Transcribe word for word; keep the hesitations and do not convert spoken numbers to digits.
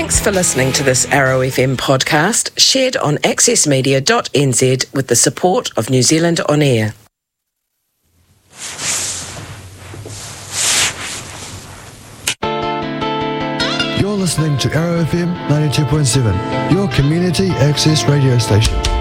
Thanks for listening to this Arrow F M podcast, shared on access media dot n z with the support of New Zealand On Air. You're listening to Arrow F M ninety-two point seven, your community access radio station.